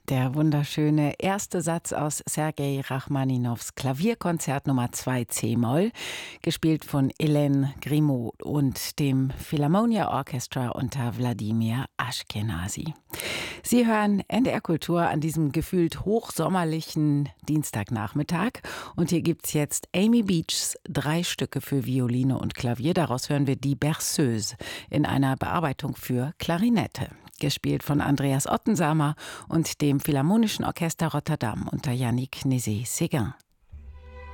Der wunderschöne erste Satz aus Sergei Rachmaninows Klavierkonzert Nummer 2 C-Moll, gespielt von Hélène Grimaud und dem Philharmonia Orchestra unter Wladimir Aschkenasy. Sie hören NDR Kultur an diesem gefühlt hochsommerlichen Dienstagnachmittag. Und hier gibt's jetzt Amy Beachs 3 Stücke für Violine und Klavier. Daraus hören wir die Berceuse in einer Bearbeitung für Klarinette, gespielt von Andreas Ottensamer und dem Philharmonischen Orchester Rotterdam unter Yannick Nézet-Séguin.